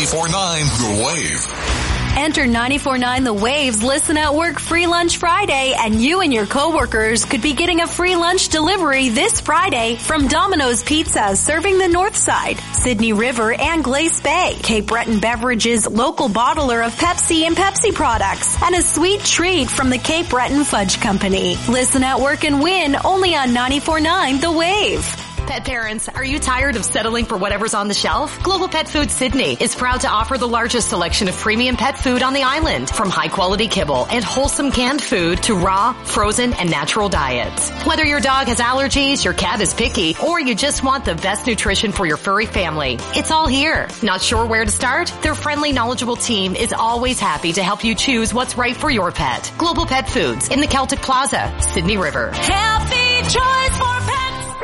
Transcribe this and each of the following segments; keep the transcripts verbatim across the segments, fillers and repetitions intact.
ninety-four point nine The Wave. Enter ninety-four point nine The Wave's Listen at Work Free Lunch Friday, and you and your coworkers could be getting a free lunch delivery this Friday from Domino's Pizza, serving the North Side, Sydney River, and Glace Bay. Cape Breton Beverages, local bottler of Pepsi and Pepsi products, and a sweet treat from the Cape Breton Fudge Company. Listen at Work and win only on ninety-four point nine The Wave. Pet parents, are you tired of settling for whatever's on the shelf? Global Pet Foods Sydney is proud to offer the largest selection of premium pet food on the island, from high-quality kibble and wholesome canned food to raw, frozen, and natural diets. Whether your dog has allergies, your cat is picky, or you just want the best nutrition for your furry family, it's all here. Not sure where to start? Their friendly, knowledgeable team is always happy to help you choose what's right for your pet. Global Pet Foods in the Celtic Plaza, Sydney River. Healthy choice for pets.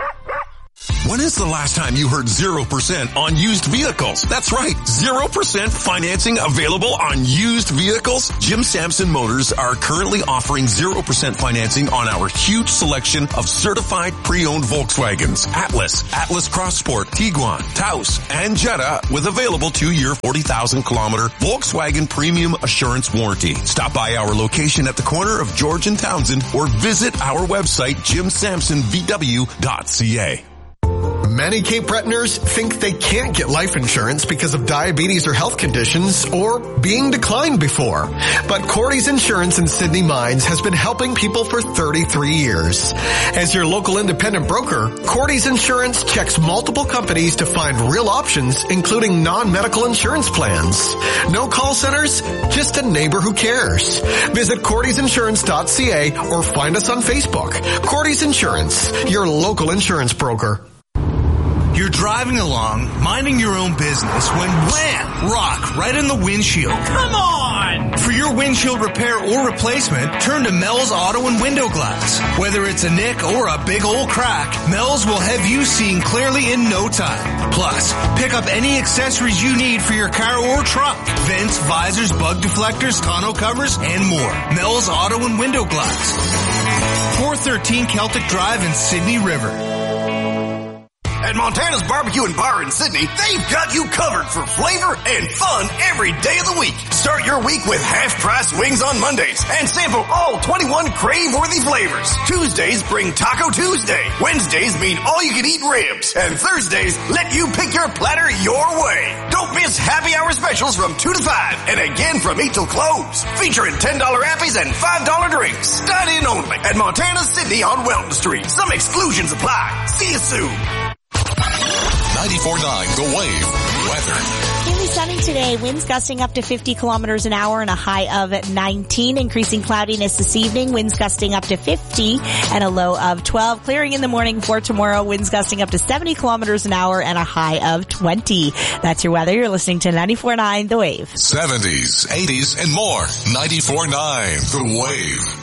When is the last time you heard zero percent on used vehicles? That's right, zero percent financing available on used vehicles? Jim Sampson Motors are currently offering zero percent financing on our huge selection of certified pre-owned Volkswagens, Atlas, Atlas Cross Sport, Tiguan, Taos, and Jetta with available two-year forty thousand kilometer Volkswagen Premium Assurance Warranty. Stop by our location at the corner of George and Townsend or visit our website, jim sampson v w dot c a. Many Cape Bretoners think they can't get life insurance because of diabetes or health conditions or being declined before. But Cordy's Insurance in Sydney Mines has been helping people for thirty-three years. As your local independent broker, Cordy's Insurance checks multiple companies to find real options, including non-medical insurance plans. No call centers, just a neighbor who cares. Visit cordys insurance dot c a or find us on Facebook. Cordy's Insurance, your local insurance broker. You're driving along, minding your own business, when wham! Rock right in the windshield. Come on! For your windshield repair or replacement, turn to Mel's Auto and Window Glass. Whether it's a nick or a big old crack, Mel's will have you seeing clearly in no time. Plus, pick up any accessories you need for your car or truck. Vents, visors, bug deflectors, tonneau covers, and more. Mel's Auto and Window Glass. four thirteen Celtic Drive in Sydney River. At Montana's Barbecue and Bar in Sydney, they've got you covered for flavor and fun every day of the week. Start your week with half-price wings on Mondays and sample all twenty-one crave-worthy flavors. Tuesdays bring Taco Tuesday. Wednesdays mean all-you-can-eat ribs. And Thursdays let you pick your platter your way. Don't miss happy hour specials from two to five and again from eight till close. Featuring ten dollar appies and five dollar drinks. Dine in only at Montana Sydney on Welton Street. Some exclusions apply. See you soon. ninety-four point nine The Wave. Weather. Mainly sunny today. Winds gusting up to fifty kilometers an hour and a high of nineteen. Increasing cloudiness this evening. Winds gusting up to fifty and a low of twelve. Clearing in the morning for tomorrow. Winds gusting up to seventy kilometers an hour and a high of twenty. That's your weather. You're listening to ninety-four point nine The Wave. seventies, eighties, and more. ninety-four point nine The Wave.